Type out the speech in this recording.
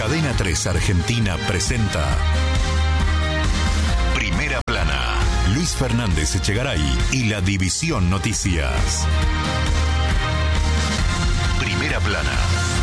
Cadena 3 Argentina presenta Primera Plana. Luis Fernández Echegaray y la División Noticias. Primera Plana.